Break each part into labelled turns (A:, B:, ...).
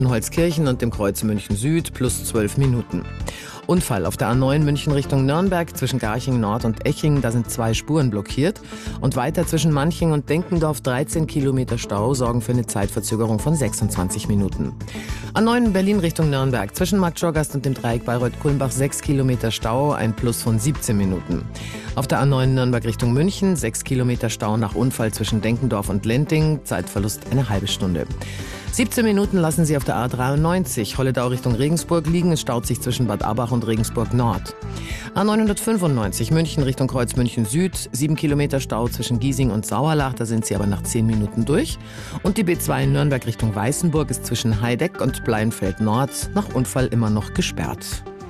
A: Holzkirchen und dem Kreuz München Süd plus 12 Minuten. Unfall auf der A9 München Richtung Nürnberg zwischen Garching Nord und Eching, da sind 2 Spuren blockiert. Und weiter zwischen Manching und Denkendorf 13 Kilometer Stau sorgen für eine Zeitverzögerung von 26 Minuten. A9 Berlin Richtung Nürnberg zwischen Marktschorgast und dem Dreieck Bayreuth-Kulmbach 6 Kilometer Stau, ein Plus von 17 Minuten. Auf der A9 Nürnberg Richtung München 6 Kilometer Stau nach Unfall zwischen Denkendorf und Lenting, Zeitverlust eine halbe Stunde. 17 Minuten lassen Sie auf der A93 Holledau Richtung Regensburg liegen. Es staut sich zwischen Bad Abbach und Regensburg Nord. A995 München Richtung Kreuz München Süd. 7 Kilometer Stau zwischen Giesing und Sauerlach. Da sind Sie aber nach 10 Minuten durch. Und die B2 Nürnberg Richtung Weißenburg ist zwischen Heideck und Bleinfeld Nord nach Unfall immer noch gesperrt.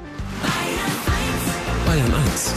B: Bayern 1.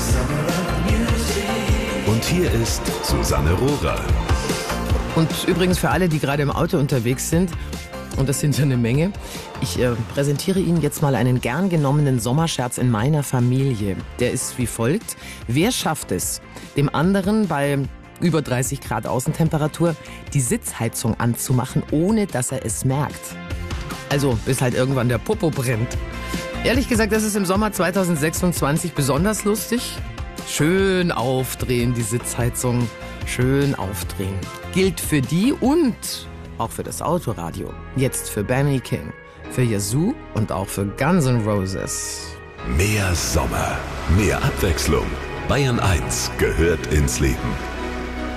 B: Und hier ist Susanne Rohrer.
A: Und übrigens für alle, die gerade im Auto unterwegs sind, und das sind ja eine Menge, ich präsentiere Ihnen jetzt mal einen gern genommenen Sommerscherz in meiner Familie. Der ist wie folgt: Wer schafft es, dem anderen bei über 30 Grad Außentemperatur die Sitzheizung anzumachen, ohne dass er es merkt? Also bis halt irgendwann der Popo brennt. Ehrlich gesagt, das ist im Sommer 2026 besonders lustig. Schön aufdrehen, die Sitzheizung. Schön aufdrehen. Gilt für die und auch für das Autoradio. Jetzt für Benny King, für Yazoo und auch für Guns N' Roses.
B: Mehr Sommer, mehr Abwechslung. Bayern 1 gehört ins Leben.